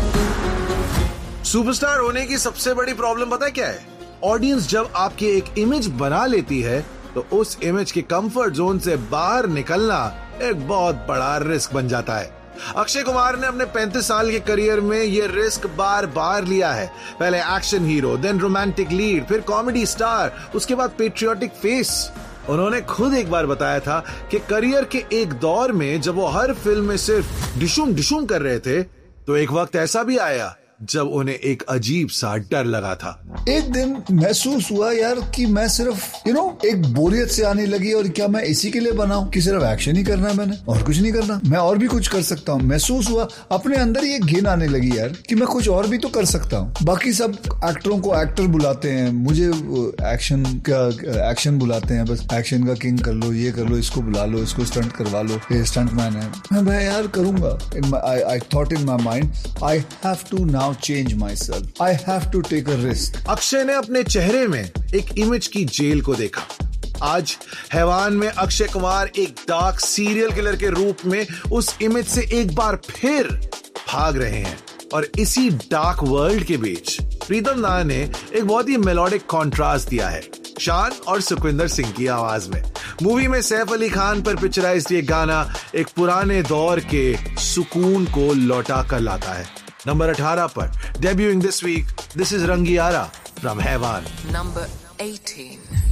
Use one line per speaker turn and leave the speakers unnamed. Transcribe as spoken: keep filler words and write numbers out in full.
Superstar होने की सबसे बड़ी प्रॉब्लम पता है क्या है? ऑडियंस जब आपकी एक इमेज बना लेती है तो उस इमेज के कंफर्ट जोन से बाहर निकलना एक बहुत बड़ा रिस्क बन जाता है। अक्षय कुमार ने अपने पैंतीस साल के करियर में ये रिस्क बार बार लिया है। पहले action hero, then romantic lead, फिर कॉमेडी स्टार, उसके बाद पेट्रियोटिक फेस। उन्होंने खुद एक बार बताया था कि करियर के एक दौर में जब वो हर फिल्म में सिर्फ डिशुम डिशुम कर रहे थे तो एक वक्त ऐसा भी आया जब उन्हें एक अजीब सा डर लगा था।
एक दिन महसूस हुआ यार कि मैं सिर्फ यू नो एक बोरियत से आने लगी और क्या मैं इसी के लिए बना हूं कि सिर्फ एक्शन ही करना है, मैंने और कुछ नहीं करना, मैं और भी कुछ कर सकता हूं। महसूस हुआ अपने अंदर ये घिन आने लगी यार कि मैं कुछ और भी तो कर सकता हूं। बाकी सब एक्टरों को एक्टर बुलाते हैं, मुझे एक्शन का एक्शन बुलाते हैं, बस एक्शन का किंग कर लो, ये कर लो, इसको बुला लो, इसको स्टंट करवा लो, ये स्टंट मैन है। मैं भाई यार करूंगा। I thought in my mind I have to now change myself. I have to take a risk.
Akshay ने अपने चेहरे में एक इमेज की जेल को देखा। आज हैवान में अक्षय कुमार एक डार्क सीरियल किलर के रूप में उस इमेज से एक बार फिर भाग रहे हैं और इसी डार्क वर्ल्ड के बीच प्रीतम दा ने एक बहुत ही मेलोडिक कॉन्ट्रास्ट दिया है शान और सुखविंदर सिंह की आवाज में। मूवी में सैफ अली खान पर पिक्चराइज्ड ये गाना एक पुराने दौर के सुकून को लौटा कर लाता है। नंबर अठारह पर debuting this week, this is Rangiara from Haywan.
Number eighteen.